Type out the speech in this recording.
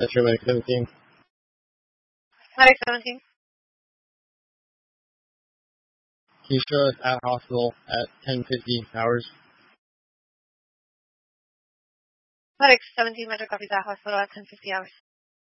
Metro Medic 17. Medic 17. Keisha is at hospital at 10:50 hours. Medic 17, Metro copies at hospital at 10:50 hours.